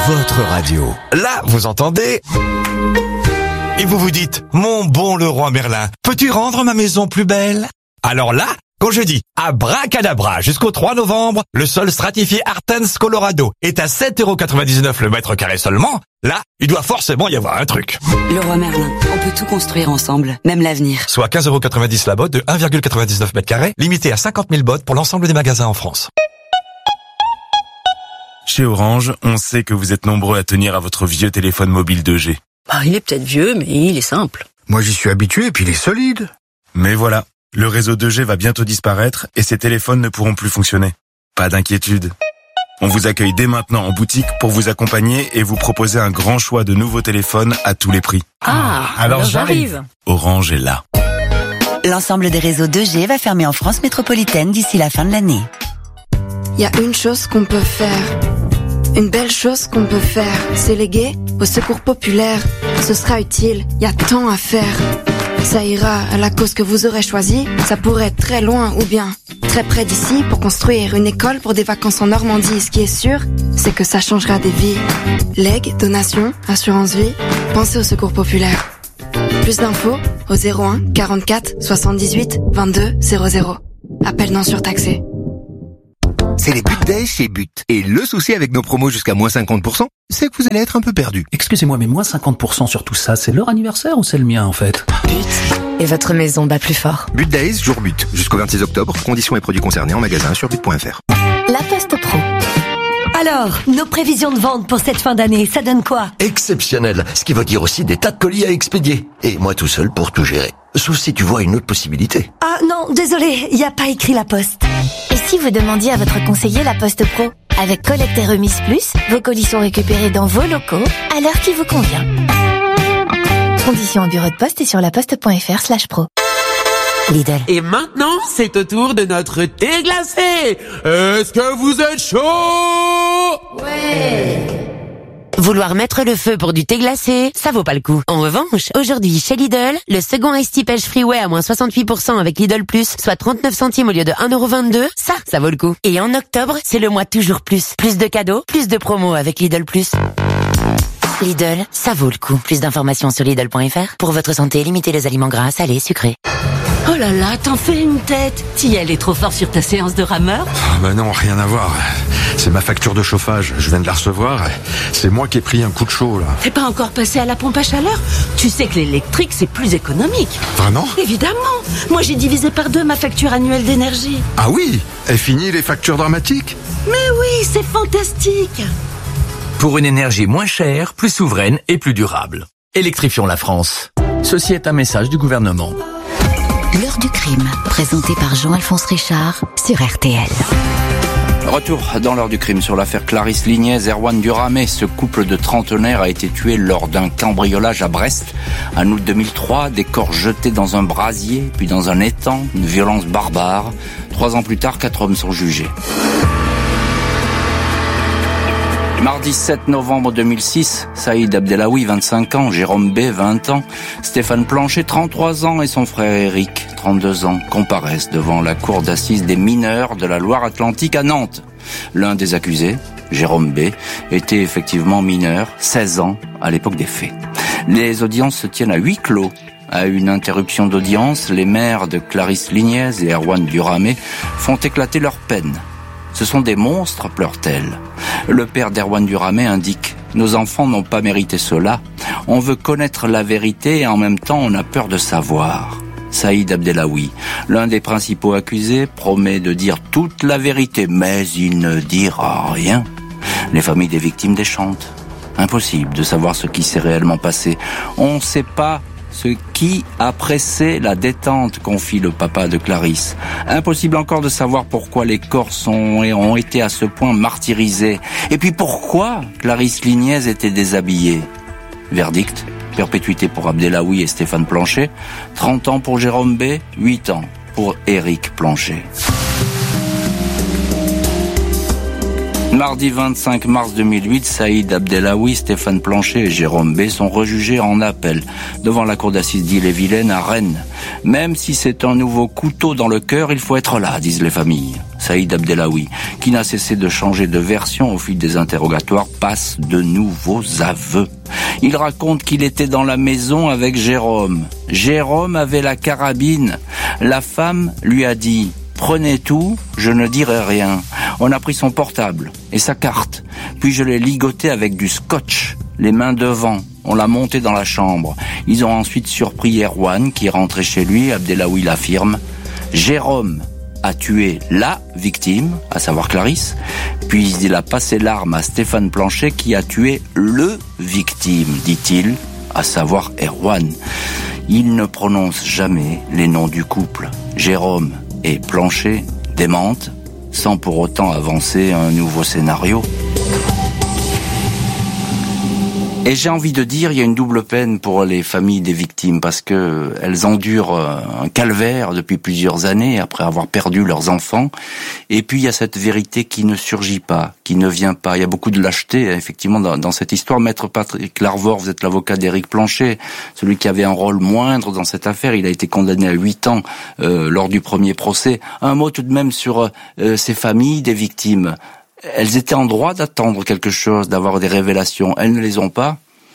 votre radio. Là, vous entendez... Et vous vous dites, mon bon Leroy Merlin, peux-tu rendre ma maison plus belle? Alors là, quand je dis abracadabra jusqu'au 3 novembre, le sol stratifié Artens Colorado est à 7,99€ le mètre carré seulement, là, il doit forcément y avoir un truc. Leroy Merlin, on peut tout construire ensemble, même l'avenir. Soit 15,90€ la botte de 1,99 mètres carrés, limité à 50 000 bottes pour l'ensemble des magasins en France. Chez Orange, on sait que vous êtes nombreux à tenir à votre vieux téléphone mobile 2G. Il est peut-être vieux, mais il est simple. Moi, j'y suis habitué et puis il est solide. Mais voilà, le réseau 2G va bientôt disparaître et ces téléphones ne pourront plus fonctionner. Pas d'inquiétude. On vous accueille dès maintenant en boutique pour vous accompagner et vous proposer un grand choix de nouveaux téléphones à tous les prix. Alors j'arrive. Orange est là. L'ensemble des réseaux 2G va fermer en France métropolitaine d'ici la fin de l'année. Il y a une chose qu'on peut faire. Une belle chose qu'on peut faire, c'est léguer au secours populaire. Ce sera utile, il y a tant à faire. Ça ira à la cause que vous aurez choisie. Ça pourrait être très loin ou bien très près d'ici pour construire une école pour des vacances en Normandie. Ce qui est sûr, c'est que ça changera des vies. Legs, donations, assurance vie, pensez au secours populaire. Plus d'infos au 01 44 78 22 00. Appel non surtaxé. C'est les But Days chez But. Et le souci avec nos promos jusqu'à moins 50%, c'est que vous allez être un peu perdu. Excusez-moi, mais moins 50% sur tout ça, c'est leur anniversaire ou c'est le mien en fait? But. Et votre maison bat plus fort. But Days, jour But. Jusqu'au 26 octobre, conditions et produits concernés en magasin sur but.fr. La Poste Pro. Alors, nos prévisions de vente pour cette fin d'année, ça donne quoi? Exceptionnel, ce qui veut dire aussi des tas de colis à expédier. Et moi tout seul pour tout gérer. Sauf si tu vois une autre possibilité. Ah non, désolé, il n'y a pas écrit La Poste. Et si vous demandiez à votre conseiller La Poste Pro? Avec Collecte et Remise Plus, vos colis sont récupérés dans vos locaux à l'heure qui vous convient. Conditions au bureau de poste et sur laposte.fr/pro. Lidl. Et maintenant, c'est au tour de notre thé glacé. Est-ce que vous êtes chaud? Ouais. Vouloir mettre le feu pour du thé glacé, ça vaut pas le coup. En revanche, aujourd'hui, chez Lidl, le second Ice Tea Pêche Freeway à moins 68% avec Lidl Plus, soit 39 centimes au lieu de 1,22€, ça vaut le coup. Et en octobre, c'est le mois toujours plus. Plus de cadeaux, plus de promos avec Lidl Plus. Lidl, ça vaut le coup. Plus d'informations sur Lidl.fr. Pour votre santé, limitez les aliments gras, salés, sucrés. Oh là là, t'en fais une tête. T'y es trop fort sur ta séance de rameur? Non, rien à voir. C'est ma facture de chauffage. Je viens de la recevoir. C'est moi qui ai pris un coup de chaud, là. T'es pas encore passé à la pompe à chaleur? Tu sais que l'électrique, c'est plus économique. Vraiment? Évidemment. Moi, j'ai divisé par 2 ma facture annuelle d'énergie. Ah oui? Et fini les factures dramatiques? Mais oui, c'est fantastique. Pour une énergie moins chère, plus souveraine et plus durable. Électrifions la France. Ceci est un message du gouvernement. L'heure du crime, présenté par Jean-Alphonse Richard sur RTL. Retour dans l'heure du crime sur l'affaire Clarisse Lignez, Erwan Duramé. Ce couple de trentenaires a été tué lors d'un cambriolage à Brest. En août 2003, des corps jetés dans un brasier, puis dans un étang, une violence barbare. 3 ans plus tard, 4 hommes sont jugés. Mardi 7 novembre 2006, Saïd Abdellaoui, 25 ans, Jérôme B, 20 ans, Stéphane Planchet, 33 ans et son frère Éric, 32 ans, comparaissent devant la cour d'assises des mineurs de la Loire-Atlantique à Nantes. L'un des accusés, Jérôme B, était effectivement mineur, 16 ans, à l'époque des faits. Les audiences se tiennent à huis clos. À une interruption d'audience, les mères de Clarisse Lignez et Erwan Duramé font éclater leur peine. Ce sont des monstres, pleure-t-elle. Le père d'Erwan Duramé indique « Nos enfants n'ont pas mérité cela. On veut connaître la vérité et en même temps on a peur de savoir. » Saïd Abdellaoui, l'un des principaux accusés, promet de dire toute la vérité, mais il ne dira rien. Les familles des victimes déchantent. Impossible de savoir ce qui s'est réellement passé. On ne sait pas ce qui a pressé la détente, confie le papa de Clarisse. Impossible encore de savoir pourquoi les corps ont été à ce point martyrisés. Et puis pourquoi Clarisse Lignez était déshabillée. Verdict, perpétuité pour Abdellaoui et Stéphane Planchet, 30 ans pour Jérôme B, 8 ans pour Éric Planchet. Mardi 25 mars 2008, Saïd Abdellaoui, Stéphane Planchet et Jérôme B sont rejugés en appel devant la cour d'assises d'Ille-et-Vilaine à Rennes. Même si c'est un nouveau couteau dans le cœur, il faut être là, disent les familles. Saïd Abdellaoui, qui n'a cessé de changer de version au fil des interrogatoires, passe de nouveaux aveux. Il raconte qu'il était dans la maison avec Jérôme. Jérôme avait la carabine. La femme lui a dit « Prenez tout, je ne dirai rien ». On a pris son portable et sa carte. Puis je l'ai ligoté avec du scotch, les mains devant. On l'a monté dans la chambre. Ils ont ensuite surpris Erwan, qui est rentré chez lui. Abdellaoui l'affirme. Jérôme a tué la victime, à savoir Clarisse. Puis il a passé l'arme à Stéphane Planchet, qui a tué le victime, dit-il, à savoir Erwan. Il ne prononce jamais les noms du couple. Jérôme et Planchet démentent, sans pour autant avancer un nouveau scénario. Et j'ai envie de dire, il y a une double peine pour les familles des victimes, parce que elles endurent un calvaire depuis plusieurs années après avoir perdu leurs enfants. Et puis il y a cette vérité qui ne surgit pas, qui ne vient pas. Il y a beaucoup de lâcheté, effectivement, dans cette histoire. Maître Patrick Larvor, vous êtes l'avocat d'Éric Planchet, celui qui avait un rôle moindre dans cette affaire. Il a été condamné à 8 ans lors du premier procès. Un mot tout de même sur ces familles des victimes. Elles étaient en droit d'attendre quelque chose, d'avoir des révélations. Elles ne les ont pas.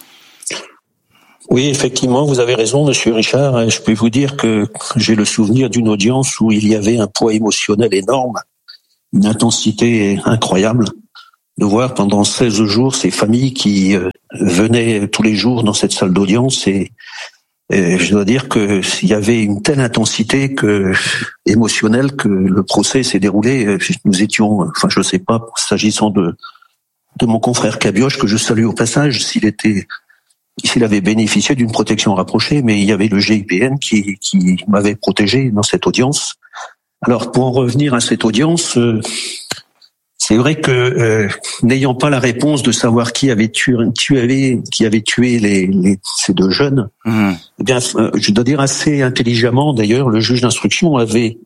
Oui, effectivement, vous avez raison, Monsieur Richard. Je peux vous dire que j'ai le souvenir d'une audience où il y avait un poids émotionnel énorme, une intensité incroyable, de voir pendant 16 jours ces familles qui venaient tous les jours dans cette salle d'audience et je dois dire que il y avait une telle intensité émotionnelle que le procès s'est déroulé. Nous étions, enfin, je sais pas, s'agissant de mon confrère Cabioche, que je salue au passage, s'il avait bénéficié d'une protection rapprochée, mais il y avait le GIPN qui m'avait protégé dans cette audience. Alors, pour en revenir à cette audience, c'est vrai que n'ayant pas la réponse de savoir qui avait tué ces deux jeunes, eh bien, je dois dire assez intelligemment, d'ailleurs, le juge d'instruction avait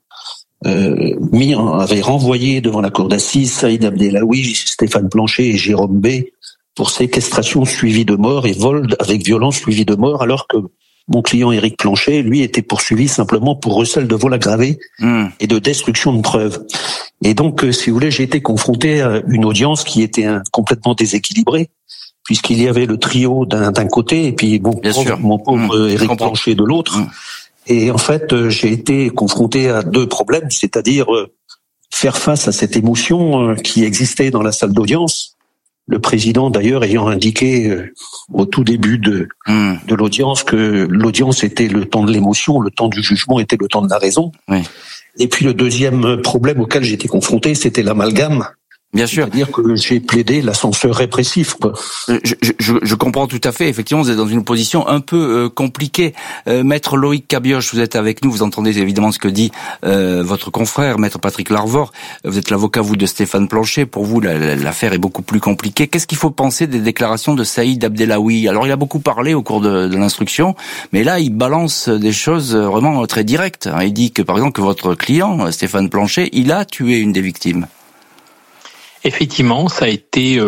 renvoyé devant la cour d'assises Saïd Abdellaoui, Stéphane Planchet et Jérôme B pour séquestration suivie de mort et vol avec violence suivie de mort, alors que mon client Éric Planchet, lui, était poursuivi simplement pour recel de vol aggravé et de destruction de preuves. Et donc, si vous voulez, j'ai été confronté à une audience qui était complètement déséquilibrée, puisqu'il y avait le trio d'un côté et puis mon pauvre Éric Planchet de l'autre. Et en fait, j'ai été confronté à deux problèmes, c'est-à-dire faire face à cette émotion qui existait dans la salle d'audience. Le président, d'ailleurs, ayant indiqué au tout début de l'audience que l'audience était le temps de l'émotion, le temps du jugement était le temps de la raison. Oui. Et puis le deuxième problème auquel j'étais confronté, c'était l'amalgame. Bien sûr. C'est-à-dire que j'ai plaidé l'ascenseur répressif, quoi. Je comprends tout à fait. Effectivement, vous êtes dans une position un peu compliquée. Maître Loïc Cabioche, vous êtes avec nous. Vous entendez évidemment ce que dit votre confrère, Maître Patrick Larvor. Vous êtes l'avocat, vous, de Stéphane Planchet. Pour vous, l'affaire est beaucoup plus compliquée. Qu'est-ce qu'il faut penser des déclarations de Saïd Abdellaoui? Alors, il a beaucoup parlé au cours de l'instruction, mais là, il balance des choses vraiment très directes. Il dit que, par exemple, que votre client, Stéphane Planchet, il a tué une des victimes. Effectivement, ça a été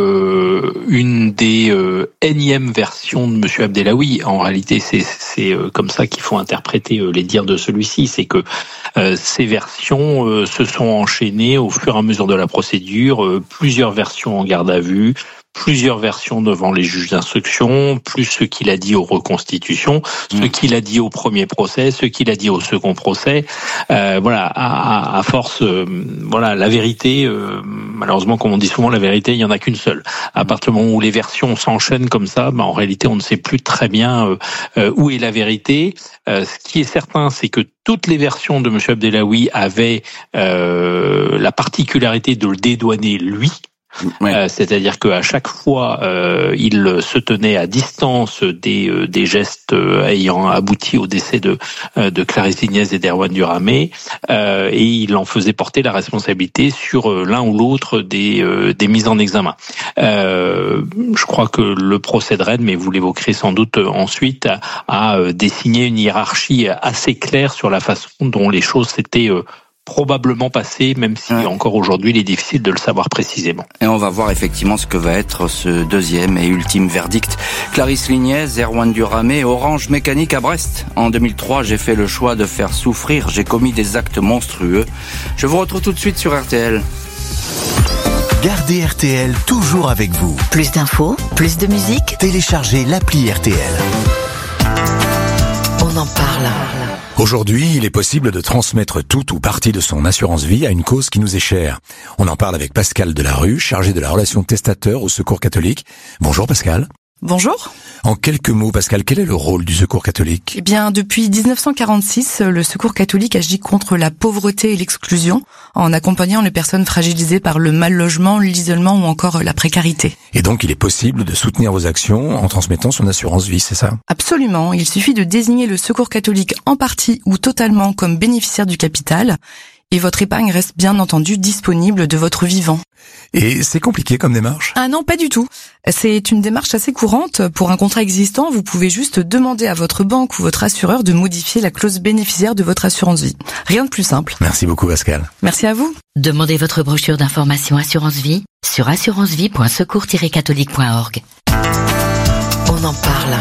une des énièmes versions de Monsieur Abdellaoui. En réalité, c'est comme ça qu'il faut interpréter les dires de celui-ci. C'est que ces versions se sont enchaînées au fur et à mesure de la procédure, plusieurs versions en garde à vue, plusieurs versions devant les juges d'instruction, plus ce qu'il a dit aux reconstitutions, ce qu'il a dit au premier procès, ce qu'il a dit au second procès. Voilà, à force, voilà, la vérité, malheureusement, comme on dit souvent, la vérité, il y en a qu'une seule. À partir du moment où les versions s'enchaînent comme ça, en réalité, on ne sait plus très bien où est la vérité. Ce qui est certain, c'est que toutes les versions de M. Abdellaoui avaient la particularité de le dédouaner lui. Ouais. C'est-à-dire qu'à chaque fois, il se tenait à distance des gestes ayant abouti au décès de Clarisse Vignès et d'Erwan Duramé, et il en faisait porter la responsabilité sur l'un ou l'autre des mises en examen. Je crois que le procès de Rennes, mais vous l'évoquerez sans doute ensuite, a dessiné une hiérarchie assez claire sur la façon dont les choses s'étaient probablement passé, même si encore aujourd'hui il est difficile de le savoir précisément. Et on va voir effectivement ce que va être ce deuxième et ultime verdict. Clarisse Lignez, Erwan Duramé, Orange Mécanique à Brest. En 2003, j'ai fait le choix de faire souffrir, j'ai commis des actes monstrueux. Je vous retrouve tout de suite sur RTL. Gardez RTL toujours avec vous. Plus d'infos, plus de musique. Téléchargez l'appli RTL. On en parle. Aujourd'hui, il est possible de transmettre tout ou partie de son assurance vie à une cause qui nous est chère. On en parle avec Pascal Delarue, chargé de la relation testateur au Secours catholique. Bonjour Pascal. Bonjour. En quelques mots, Pascal, quel est le rôle du Secours catholique ? Eh bien, depuis 1946, le Secours catholique agit contre la pauvreté et l'exclusion en accompagnant les personnes fragilisées par le mal-logement, l'isolement ou encore la précarité. Et donc, il est possible de soutenir vos actions en transmettant son assurance vie, c'est ça ? Absolument. Il suffit de désigner le Secours catholique en partie ou totalement comme bénéficiaire du capital. Et votre épargne reste bien entendu disponible de votre vivant. Et c'est compliqué comme démarche ? Ah non, pas du tout. C'est une démarche assez courante. Pour un contrat existant, vous pouvez juste demander à votre banque ou votre assureur de modifier la clause bénéficiaire de votre assurance vie. Rien de plus simple. Merci beaucoup Pascal. Merci à vous. Demandez votre brochure d'information assurance vie sur assurancevie.secours-catholique.org. On en parle.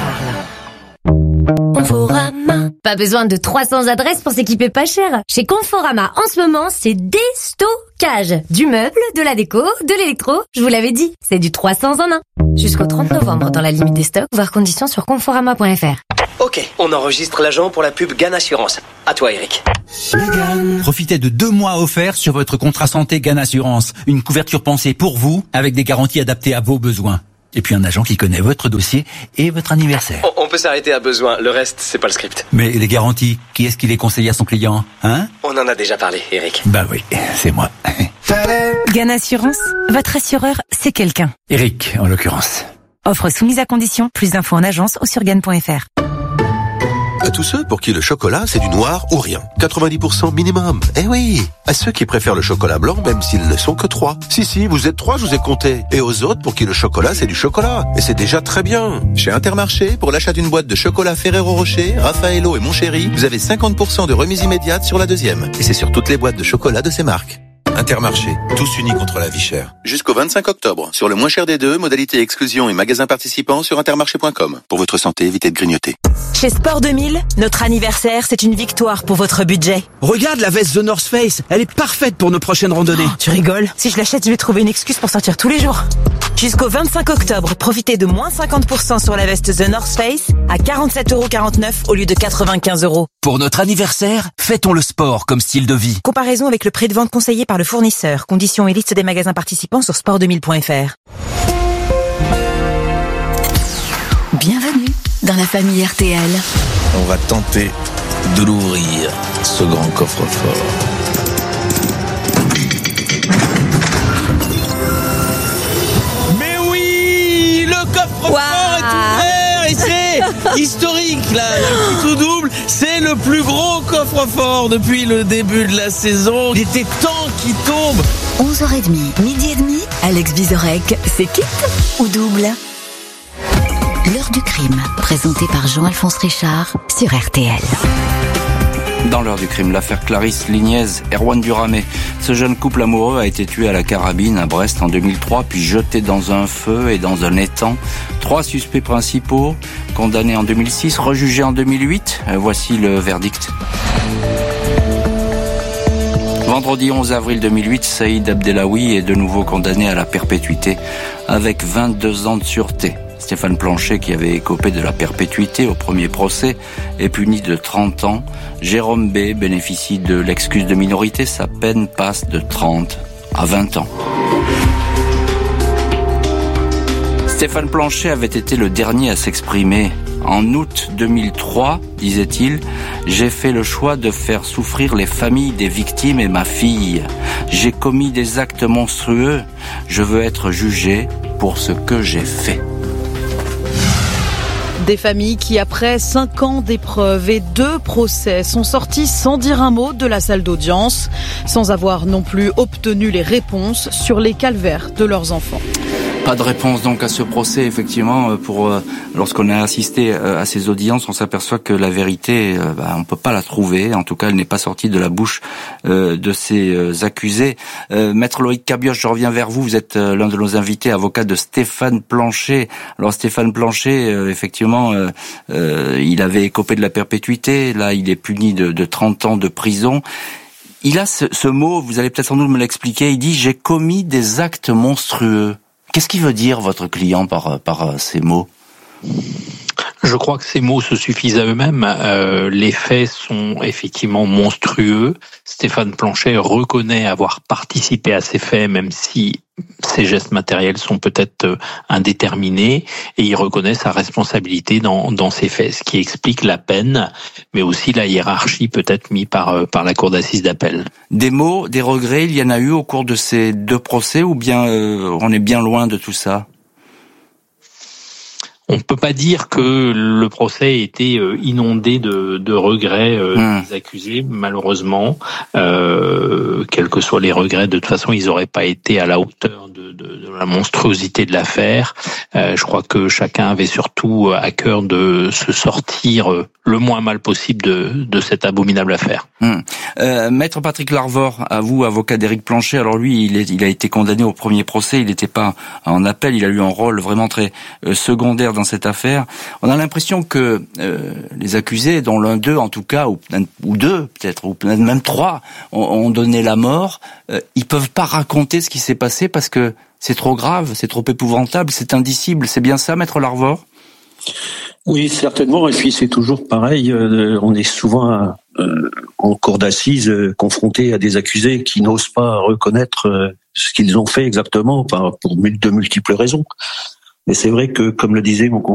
Conforama. Pas besoin de 300 adresses pour s'équiper pas cher. Chez Conforama, en ce moment, c'est déstockage. Du meuble, de la déco, de l'électro. Je vous l'avais dit, c'est du 300 en 1. Jusqu'au 30 novembre dans la limite des stocks, voir conditions sur conforama.fr. Ok, on enregistre l'agent pour la pub GAN Assurance. À toi Eric. Profitez de 2 mois offerts sur votre contrat santé GAN Assurance. Une couverture pensée pour vous, avec des garanties adaptées à vos besoins. Et puis un agent qui connaît votre dossier et votre anniversaire. On peut s'arrêter à besoin, le reste, c'est pas le script. Mais les garanties, qui est-ce qui les conseille à son client, hein ? On en a déjà parlé, Eric. Bah oui, c'est moi. GAN Assurance, votre assureur, c'est quelqu'un. Eric, en l'occurrence. Offre soumise à condition, plus d'infos en agence ou sur GAN.fr. À tous ceux pour qui le chocolat, c'est du noir ou rien. 90% minimum. Eh oui. À ceux qui préfèrent le chocolat blanc, même s'ils ne sont que 3. Si, vous êtes 3, je vous ai compté. Et aux autres pour qui le chocolat, c'est du chocolat. Et c'est déjà très bien. Chez Intermarché, pour l'achat d'une boîte de chocolat Ferrero Rocher, Raffaello et Mon Chéri, vous avez 50% de remise immédiate sur la deuxième. Et c'est sur toutes les boîtes de chocolat de ces marques. Intermarché, tous unis contre la vie chère. Jusqu'au 25 octobre, sur le moins cher des deux, modalité exclusion et magasins participants sur intermarché.com. Pour votre santé, évitez de grignoter. Chez Sport 2000, notre anniversaire, c'est une victoire pour votre budget. Regarde la veste The North Face, elle est parfaite pour nos prochaines randonnées. Oh, tu rigoles? Si je l'achète, je vais trouver une excuse pour sortir tous les jours. Jusqu'au 25 octobre, profitez de moins 50% sur la veste The North Face à 47,49€ au lieu de 95 €. Pour notre anniversaire, fêtons le sport comme style de vie. Comparaison avec le prix de vente conseillé par le fournisseur. Conditions et liste des magasins participants sur sport2000.fr. Bienvenue dans la famille RTL. On va tenter de l'ouvrir, ce grand coffre-fort. Mais oui, le coffre-fort est ouvert et c'est historique là, le tout double, c'est le plus gros coffre-fort depuis le début de la saison. Il était temps qu'il tombe. 11h30, midi et demi, Alex Vizorek, c'est quitte ou double? L'heure du crime, présenté par Jean-Alphonse Richard sur RTL. Dans l'heure du crime, l'affaire Clarisse Lignez, Erwan Duramé. Ce jeune couple amoureux a été tué à la carabine à Brest en 2003, puis jeté dans un feu et dans un étang. 3 suspects principaux, condamnés en 2006, rejugés en 2008. Voici le verdict. Vendredi 11 avril 2008, Saïd Abdellaoui est de nouveau condamné à la perpétuité avec 22 ans de sûreté. Stéphane Planchet, qui avait écopé de la perpétuité au premier procès, est puni de 30 ans. Jérôme B bénéficie de l'excuse de minorité. Sa peine passe de 30 à 20 ans. Stéphane Planchet avait été le dernier à s'exprimer. En août 2003, disait-il, « J'ai fait le choix de faire souffrir les familles des victimes et ma fille. J'ai commis des actes monstrueux. Je veux être jugé pour ce que j'ai fait. » Des familles qui, après 5 ans d'épreuves et 2 procès, sont sorties sans dire un mot de la salle d'audience, sans avoir non plus obtenu les réponses sur les calvaires de leurs enfants. Pas de réponse donc à ce procès, effectivement. Lorsqu'on a assisté à ces audiences, on s'aperçoit que la vérité, on peut pas la trouver. En tout cas, elle n'est pas sortie de la bouche de ces accusés. Maître Loïc Cabioche, je reviens vers vous. Vous êtes l'un de nos invités, avocat de Stéphane Planchet. Alors Stéphane Planchet, effectivement, il avait écopé de la perpétuité. Là, il est puni de 30 ans de prison. Il a ce mot, vous allez peut-être sans doute me l'expliquer. Il dit « J'ai commis des actes monstrueux ». Qu'est-ce qu'il veut dire votre client par ces mots ? Je crois que ces mots se suffisent à eux-mêmes. Les faits sont effectivement monstrueux. Stéphane Planchet reconnaît avoir participé à ces faits, même si ces gestes matériels sont peut-être indéterminés, et il reconnaît sa responsabilité dans ces faits, ce qui explique la peine, mais aussi la hiérarchie peut-être mise par la cour d'assises d'appel. Des mots, des regrets, il y en a eu au cours de ces 2 procès, ou bien on est bien loin de tout ça ? On ne peut pas dire que le procès ait été inondé de regrets des accusés, malheureusement. Quels que soient les regrets, de toute façon, ils n'auraient pas été à la hauteur de la monstruosité de l'affaire. Je crois que chacun avait surtout à cœur de se sortir le moins mal possible de cette abominable affaire. Maître Patrick Larvor, à vous, avocat d'Éric Planchet. Alors lui, il a été condamné au premier procès. Il n'était pas en appel. Il a eu un rôle vraiment très secondaire dans cette affaire. On a l'impression que les accusés, dont l'un d'eux en tout cas, ou 2 peut-être, ou même 3, ont donné la mort. Ils peuvent pas raconter ce qui s'est passé parce que c'est trop grave, c'est trop épouvantable, c'est indicible. C'est bien ça, Maître Larvor ? Oui, certainement. Et puis c'est toujours pareil. On est souvent en cour d'assises confrontés à des accusés qui n'osent pas reconnaître ce qu'ils ont fait exactement, pour de multiples raisons. Mais c'est vrai que, comme le disait mon